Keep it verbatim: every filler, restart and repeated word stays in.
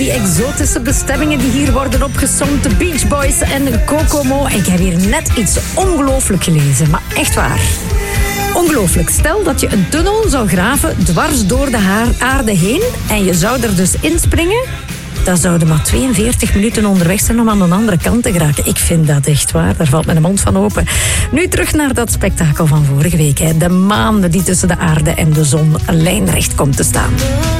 die exotische bestemmingen die hier worden opgesomd. De Beach Boys en Kokomo. Ik heb hier net iets ongelooflijk gelezen, maar echt waar. Ongelooflijk. Stel dat je een tunnel zou graven dwars door de aarde heen en je zou er dus inspringen. Dan zouden maar tweeënveertig minuten onderweg zijn om aan de andere kant te geraken. Ik vind dat echt waar. Daar valt mijn mond van open. Nu terug naar dat spektakel van vorige week. Hè. De maan die tussen de aarde en de zon lijnrecht komt te staan.